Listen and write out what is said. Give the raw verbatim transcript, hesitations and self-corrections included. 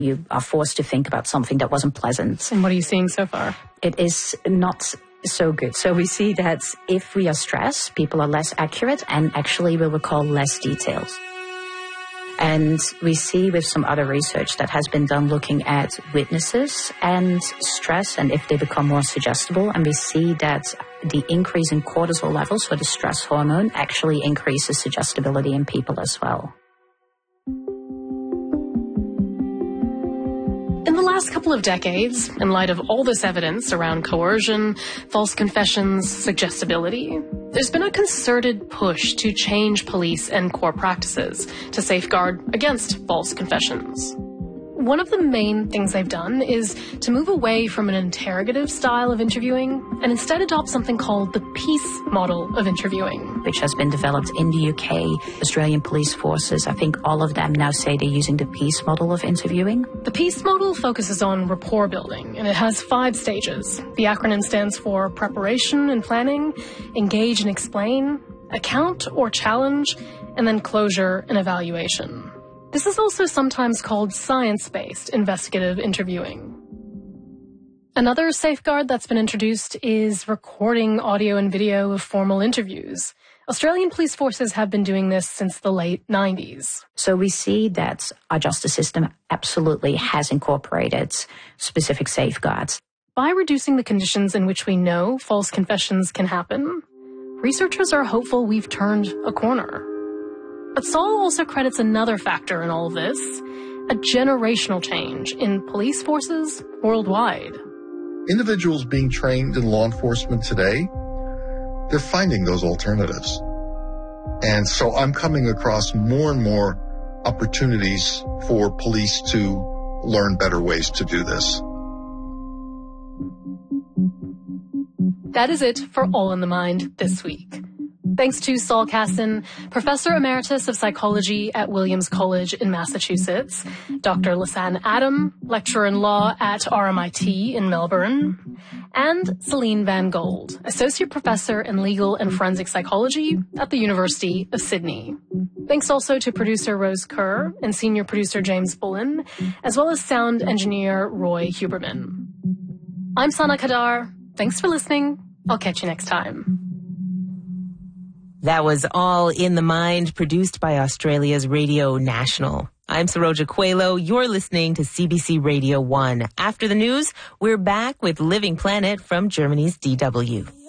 You are forced to think about something that wasn't pleasant. And what are you seeing so far? It is not so good. So we see that if we are stressed, people are less accurate and actually will recall less details. And we see with some other research that has been done looking at witnesses and stress and if they become more suggestible. And we see that the increase in cortisol levels, so the stress hormone, actually increases suggestibility in people as well. In the last couple of decades, in light of all this evidence around coercion, false confessions, suggestibility, there's been a concerted push to change police and core practices to safeguard against false confessions. One of the main things they've done is to move away from an interrogative style of interviewing and instead adopt something called the peace model of interviewing, which has been developed in the U K, Australian police forces. I think all of them now say they're using the peace model of interviewing. The peace model focuses on rapport building, and it has five stages. The acronym stands for preparation and planning, engage and explain, account or challenge, and then closure and evaluation. This is also sometimes called science-based investigative interviewing. Another safeguard that's been introduced is recording audio and video of formal interviews. Australian police forces have been doing this since the late nineties. So we see that our justice system absolutely has incorporated specific safeguards. By reducing the conditions in which we know false confessions can happen, researchers are hopeful we've turned a corner. But Saul also credits another factor in all of this, a generational change in police forces worldwide. Individuals being trained in law enforcement today, they're finding those alternatives. And so I'm coming across more and more opportunities for police to learn better ways to do this. That is it for All in the Mind this week. Thanks to Saul Kassin, Professor Emeritus of Psychology at Williams College in Massachusetts, Doctor Lisanne Adam, Lecturer in Law at R M I T in Melbourne, and Celine Van Gold, Associate Professor in Legal and Forensic Psychology at the University of Sydney. Thanks also to producer Rose Kerr and Senior Producer James Bullen, as well as sound engineer Roy Huberman. I'm Sana Kadar. Thanks for listening. I'll catch you next time. That was All in the Mind, produced by Australia's Radio National. I'm Saroja Coelho. You're listening to C B C Radio one. After the news, we're back with Living Planet from Germany's D W.